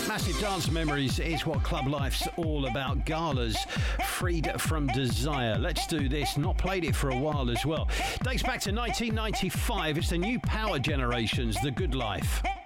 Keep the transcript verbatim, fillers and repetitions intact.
Massive dance memories is what club life's all about. Galas, freed from desire. Let's do this. Not played it for a while as well. Dates back to nineteen ninety-five. It's the new Power Generations, The Good Life.